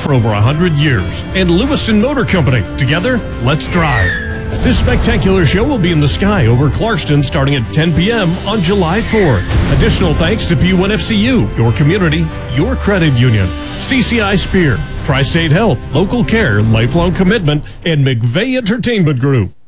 for over 100 years. And Lewiston Motor Company. Together, let's drive. This spectacular show will be in the sky over Clarkston starting at 10 p.m. on July 4th. Additional thanks to P1FCU, your community, your credit union, CCI Spear, Tri-State Health, Local Care, Lifelong Commitment, and McVeigh Entertainment Group.